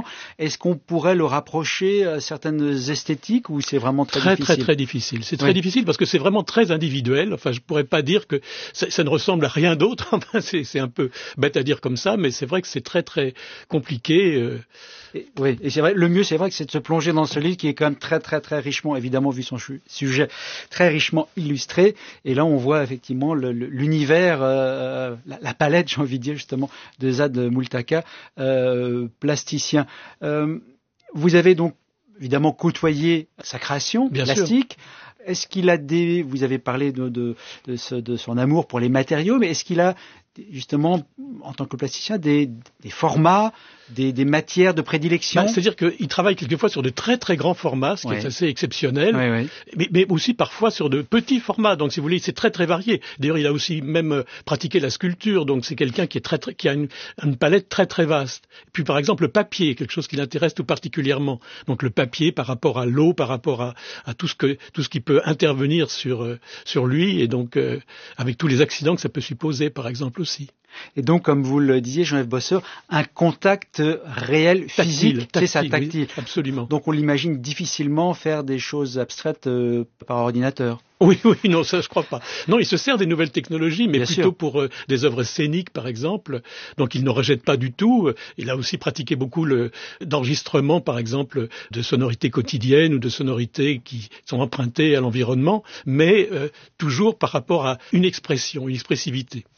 Est-ce qu'on pourrait le rapprocher à certaines esthétiques ou c'est vraiment très difficile? Très difficile. C'est très difficile parce que c'est vraiment très individuel. Enfin, je pourrais pas dire que ça ne ressemble à rien d'autre. Enfin, c'est un peu bête à dire comme ça, mais c'est vrai que c'est très très compliqué. Oui, et c'est vrai, le mieux, c'est vrai que c'est de se plonger dans ce livre qui est quand même très très très richement, évidemment, vu son sujet, très richement illustré. Et là, on voit effectivement l'univers, la palette, j'ai envie de dire justement, de Zad Multaka, plasticien. Vous avez donc évidemment côtoyé sa création plastique. Sûr. Est-ce qu'il a vous avez parlé de son amour pour les matériaux, mais est-ce qu'il a justement, en tant que plasticien, des formats, des matières de prédilection? C'est-à-dire qu'il travaille quelquefois sur de très très grands formats, ce qui est assez exceptionnel, mais aussi parfois sur de petits formats. Donc, si vous voulez, c'est très très varié. D'ailleurs, il a aussi même pratiqué la sculpture. Donc, c'est quelqu'un qui est qui a une palette très très vaste. Et puis, par exemple, le papier, quelque chose qui l'intéresse tout particulièrement. Donc, le papier par rapport à l'eau, par rapport à tout ce qui peut intervenir sur lui, et donc avec tous les accidents que ça peut supposer, par exemple aussi. Et donc, comme vous le disiez, Jean-Yves Bosseur, un contact réel, physique, c'est ça, tactile. Oui, absolument. Donc, on l'imagine difficilement faire des choses abstraites par ordinateur. Oui, non, ça je crois pas. Non, il se sert des nouvelles technologies, mais plutôt pour des œuvres scéniques, par exemple. Donc, il ne rejette pas du tout. Il a aussi pratiqué beaucoup d'enregistrement, par exemple, de sonorités quotidiennes ou de sonorités qui sont empruntées à l'environnement, mais toujours par rapport à une expressivité.